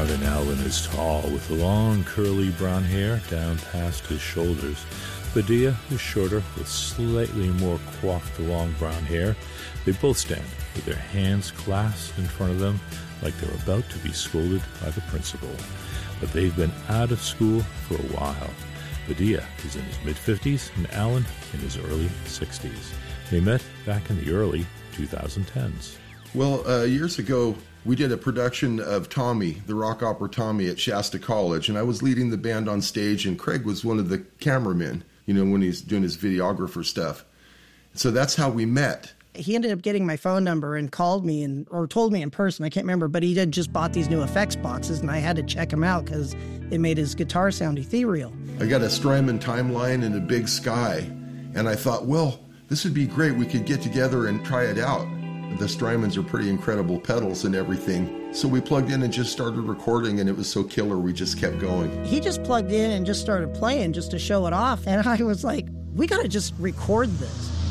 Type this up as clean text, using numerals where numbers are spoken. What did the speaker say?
Marvin Allen is tall, with long curly brown hair down past his shoulders. Padilla is shorter, with slightly more coiffed long brown hair. They both stand with their hands clasped in front of them like they're about to be scolded by the principal. But they've been out of school for a while. Padilla is in his mid-50s and Allen in his early 60s. They met back in the early 2010s. Well, years ago, we did a production of Tommy, the rock opera Tommy, at Shasta College, and I was leading the band on stage, and Craig was one of the cameramen, when he's doing his videographer stuff. So that's how we met. He ended up getting my phone number and called me or told me in person, I can't remember, but he had just bought these new effects boxes, and I had to check them out because it made his guitar sound ethereal. I got a Strymon timeline and a Big Sky, and I thought, well, this would be great. We could get together and try it out. The Strymons are pretty incredible pedals and everything. So we plugged in and just started recording, and it was so killer, we just kept going. He just plugged in and just started playing just to show it off, and I was like, we got to just record this.